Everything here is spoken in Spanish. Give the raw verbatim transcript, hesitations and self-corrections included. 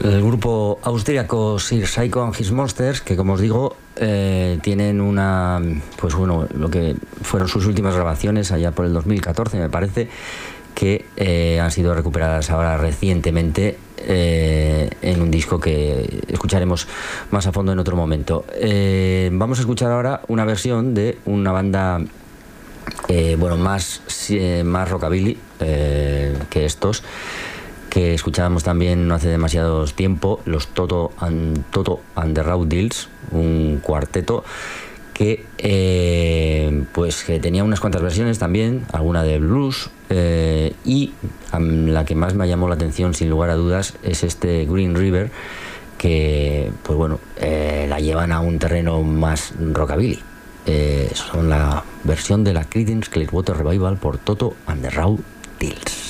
El grupo austríaco Sir Psycho and His Monsters, que como os digo, eh, tienen una, pues bueno, lo que fueron sus últimas grabaciones allá por el dos mil catorce, me parece, que eh, han sido recuperadas ahora recientemente eh, en un disco que escucharemos más a fondo en otro momento. Eh, vamos a escuchar ahora una versión de una banda eh, bueno, más, eh, más rockabilly eh, que estos, que escuchábamos también no hace demasiado tiempo, los Toto and, Toto and the Raudils, un cuarteto que eh, pues que tenía unas cuantas versiones también, alguna de blues, eh, y um, la que más me llamó la atención sin lugar a dudas es este Green River, que pues bueno, eh, la llevan a un terreno más rockabilly. Eh, son la versión de la Creedence Clearwater Revival por Toto and the Raudils.